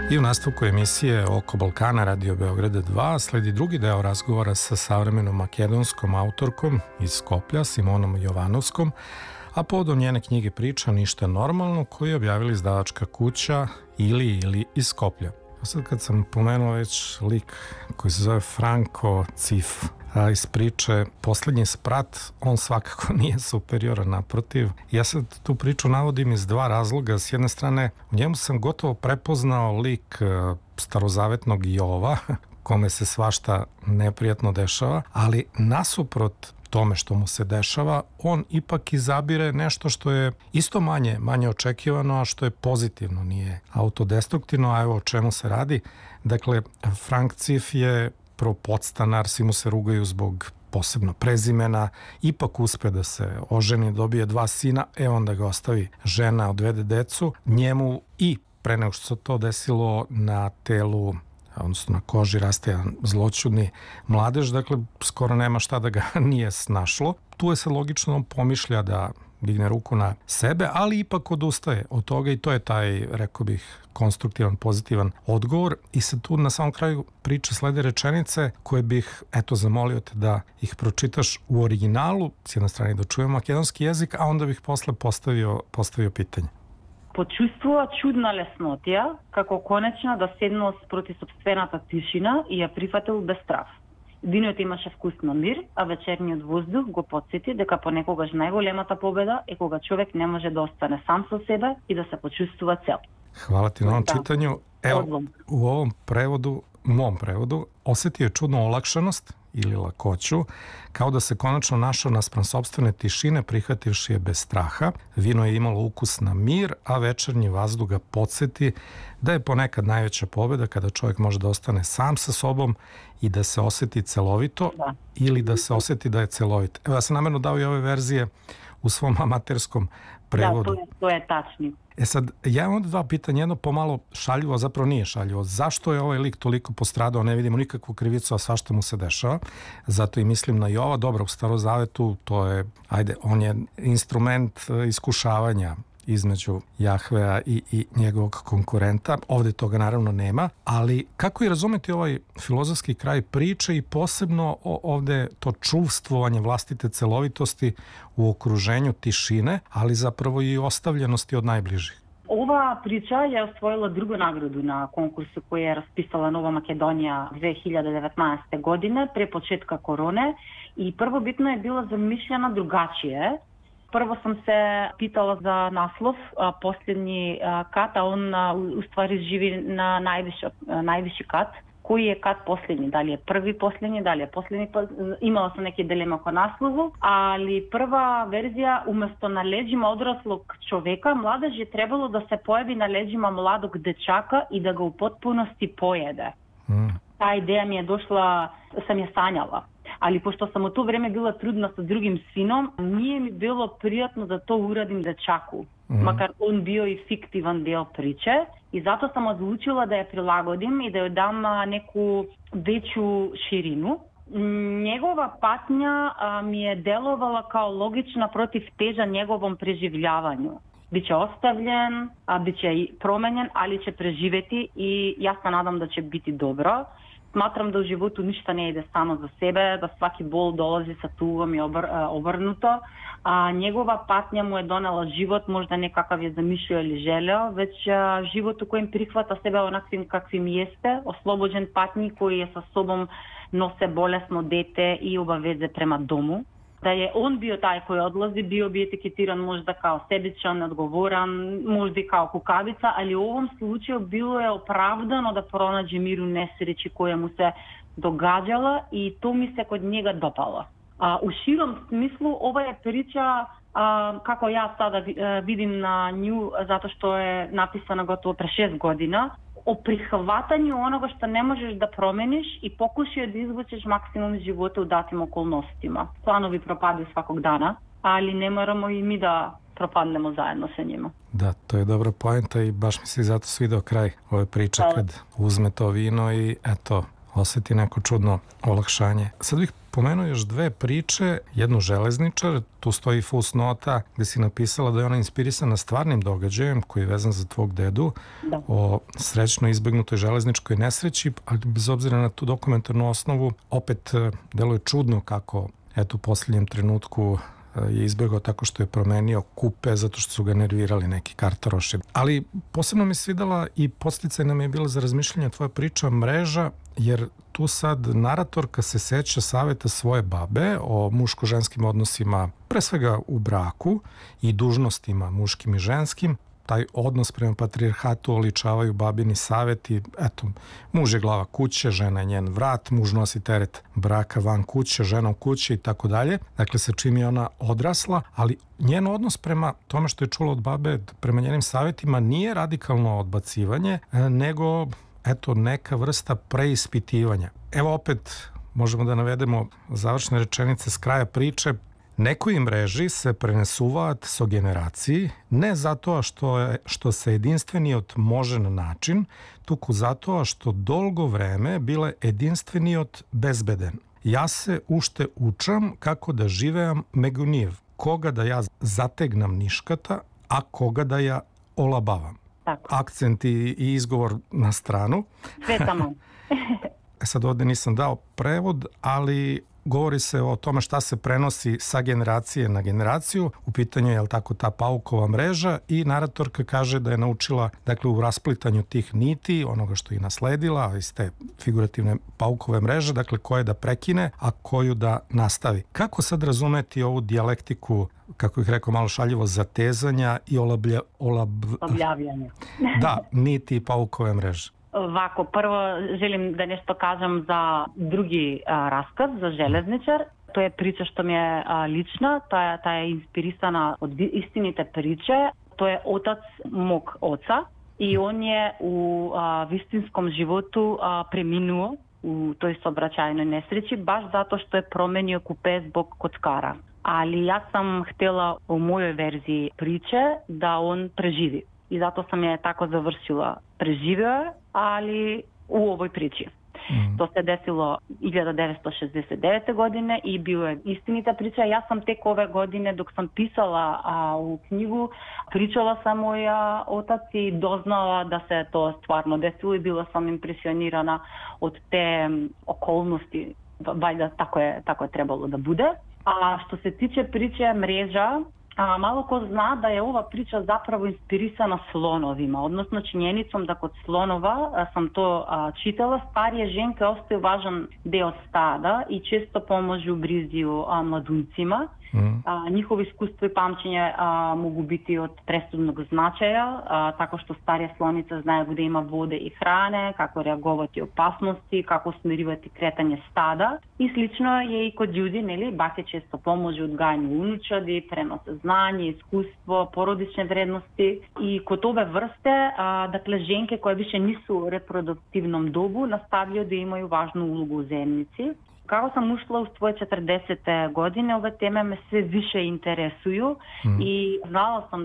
I u nastavku emisije Oko Balkana Radio Beograda 2 sledi drugi deo razgovora sa savremenom makedonskom autorkom iz Skoplja, Simonom Jovanovskom, a povodom njene knjige Priča ništa normalno, koju je objavila izdavačka kuća ili iz Skoplja. Sad kad sam pomenuo već lik koji se zove Franko Cif iz priče Poslednji sprat, on svakako nije superioran, naprotiv. Ja sad tu priču navodim iz dva razloga. S jedne strane, u njemu sam gotovo prepoznao lik starozavetnog Jova, kome se svašta neprijatno dešava, ali nasuprot tome što mu se dešava, on ipak izabire nešto što je isto manje očekivano, a što je pozitivno, nije autodestruktivno, a evo o čemu se radi. Dakle, Frank Cif je prvo podstanar, svi mu se rugaju zbog posebno prezimena, ipak uspe da se oženi, dobije 2 sina, onda ga ostavi žena, odvede decu, njemu i pre nego što se to desilo na telu, odnosno na koži raste jedan zloćudni mladež, dakle skoro nema šta da ga nije snašlo. Tu je se logično, on pomišlja da digne ruku na sebe, ali ipak odustaje od toga i to je taj, rekao bih, konstruktivan, pozitivan odgovor. I sad tu na samom kraju priče slede rečenice koje bih, zamolio te da ih pročitaš u originalu, s jedne strane da čujem makedonski jezik, a onda bih posle postavio pitanje. Почувствува чудна леснотија, како конечно да седнал спроти собствената тишина и ја прифатил без страв. Денот имаше вкус на мир, а вечерниот воздух го потсети дека понекогаш најголемата победа е кога човек не може да остане сам со себе и да се почувствува цел. Hvala ti na ovom čitanju. Evo, u ovom prevodu, mom prevodu, osetio je čudnu olakšanost ili lakoću, kao da se konačno našao naspram sopstvene tišine, prihvativši je bez straha. Vino je imalo ukus na mir, a večernji vazduh ga podsjeti da je ponekad najveća pobjeda kada čovjek može da ostane sam sa sobom i da se osjeti celovito ili da se osjeti da je celovit. Evo, ja sam namjerno dao i ove verzije u svom amaterskom prevodu. Da, to je tačno. Sad, ja imam onda 2 pitanja, jedno pomalo šaljivo, a zapravo nije šaljivo. Zašto je ovaj lik toliko postradao, ne vidimo nikakvu krivicu, a svašta mu se dešava? Zato i mislim na Jova. Dobro, u Starozavetu to je, on je instrument iskušavanja između Jahvea i njegovog konkurenta. Ovde toga naravno nema, ali kako i razumeti ovaj filozofski kraj priče i posebno ovde to čuvstvovanje vlastite celovitosti u okruženju tišine, ali zapravo i ostavljenosti od najbližih? Ова прича ја освоила друга награду на конкурсу кој е расписала Нова Македонија 2019 година пре почетка короне и првобитно е била замишљена другачие. Прво сам се питала за наслов, последни кат, а он уствари живи на највиши кат. Кој е кат последни? Дали е први последни, дали е последни? Имала сам неки дилема ко наслову, али прва верзија уместо на леđima одраслог човека, младеж е требало да се појави на леđima младог дечака и да го у потпуности поједе. Таа идеја ми е дошла, сам ја санјала. Ali pošto sam u to vreme bila trudna sa drugim sinom, nije mi bilo prijatno da to uradim dečaku, makar on bio i fiktivan deo priče. I zato sam odlučila da je prilagodim i da joj dam neku veću širinu. Njegova patnja mi je delovala kao logična protivteža njegovom preživljavanju. Biće ostavljen, biće i promenjen, ali će preživeti i ja se nadam da će biti dobro. Smatram da u životu ništa ne ide samo za sebe, da svaki bol dolazi sa tugom i obrnuto. A njegova patnja mu je donela život, možda ne kakav je zamišljao ili želeo, već život u kojem prihvata sebe onakvim kakvim jeste, oslobođen patnji koji je sa sobom nose bolesno dete i obaveze prema domu. Da je on bio taj koji odlazi, bio bi etiketiran možda kao sebičan, odgovoran, možda i kao kukavica, ali u ovom slučaju bilo je opravdano da pronađe mir u nesreći koja mu se događala i to mi se kod njega dopalo. U širom smislu ova je priča, kako ja sada vidim na nju, zato što je napisana gotovo pre 6 godina, o prihvatanju onoga što ne možeš da promeniš i pokušaj da izvučeš maksimum života u datim okolnostima. Planovi propadaju svakog dana, ali ne moramo i mi da propadnemo zajedno sa njima. Da, to je dobra poenta i baš mi se zato svidao kraj ove priče kad uzme to vino i eto, osjeti neko čudno olakšanje. Sad bih spomenuo još dve priče, jednu železničar, tu stoji fusnota gde si napisala da je ona inspirisana stvarnim događajem koji je vezan za tvog dedu, o srećno izbegnutoj železničkoj nesreći, ali bez obzira na tu dokumentarnu osnovu, opet deluje čudno kako u posljednjem trenutku je izbegao tako što je promenio kupe zato što su ga nervirali neki kartaroši. Ali posebno mi se svidela i podsticaj nam je bila za razmišljanje tvoja priča Mreža, jer tu sad naratorka se seća saveta svoje babe o muško-ženskim odnosima, pre svega u braku i dužnostima muškim i ženskim. Taj odnos prema patrijarhatu oličavaju babini saveti, muž je glava kuće, žena je njen vrat, muž nosi teret braka van kuće, žena u kući i tako dalje. Dakle, sa čim je ona odrasla, ali njen odnos prema tome što je čula od babe, prema njenim savetima, nije radikalno odbacivanje, nego neka vrsta preispitivanja. Evo opet možemo da navedemo završne rečenice s kraja priče. Nekoj mreži se prenesuvat so generaciji, ne zato što se jedinstveni od možen način, tuku zato što dolgo vreme bile jedinstveni od bezbeden. Ja se ušte učam kako da živeam meguniv, koga da ja zategnam niškata, a koga da ja olabavam. Tako. Akcent i izgovor na stranu. Sve tamo. Sad ovde nisam dao prevod, ali govori se o tome šta se prenosi sa generacije na generaciju. U pitanju je ta paukova mreža i naratorka kaže da je naučila u rasplitanju tih niti, onoga što je nasledila iz te figurativne paukove mreže, koje da prekine, a koju da nastavi. Kako sad razumeti ovu dijalektiku, kako ih rekao malo šaljivo, zatezanja i Objavljanje. Da, niti i paukove mreže. Ovako, prvo želim da nešto kažem za drugi raskaz, za železničar. To je priča što mi je lična, ta je inspirisana od istinite priče. To je otac mog oca i on je u vistinskom životu preminuo u toj saobraćajnoj nesreći baš zato što je promenio kupe zbog kockara. Ali ja sam htjela u mojoj verziji priče da on preživi. I zato sam je tako završila. Preživio je, ali u ovoj priči. To se desilo 1969. godine i bio je istinita priča. Ja sam tek ove godine, dok sam pisala u knjigu, pričala sa moj otac i doznala da se to stvarno desilo i bila sam impresionirana od te okolnosti. Valjda tako je trebalo da bude. A što se tiče priče Mreža, malo ko zna da je ova priča zapravo inspirisana slonovima, odnosno činjenicom da kod slonova, sam to čitala, starije ženke ostaju važan deo stada i često pomažu u brizi o mladuncima. Njihovo iskustvo i pamćenje mogu biti od presudnog značaja, tako što starija slonica znaju gde ima vode i hrane, kako reagovati opasnosti, kako smirivati kretanje stada. I slično je i kod ljudi, bake često pomožu u odgajanju unučadi, prenose znanje, iskustvo, porodične vrednosti. I kod ove vrste, ženke koje više nisu u reproduktivnom dobu nastavljaju da imaju važnu ulogu u zajednici. Kako sam ušla u svoje 40. godine, ove teme me sve više interesuju i znala sam